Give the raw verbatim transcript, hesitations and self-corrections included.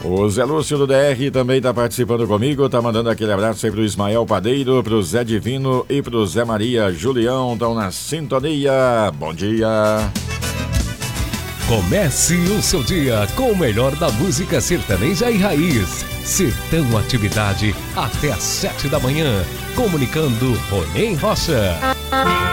O Zé Lúcio do D R também tá participando comigo, tá mandando aquele abraço aí pro Ismael Padeiro, pro Zé Divino e pro Zé Maria Julião, estão na sintonia. Bom dia. Comece o seu dia com o melhor da música sertaneja e raiz. Sertão Atividade até às sete da manhã. Comunicando Ronei Rocha.